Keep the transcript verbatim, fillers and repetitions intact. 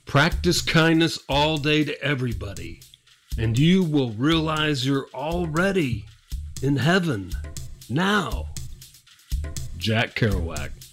Practice kindness all day to everybody, and you will realize you're already in heaven now. Jack Kerouac.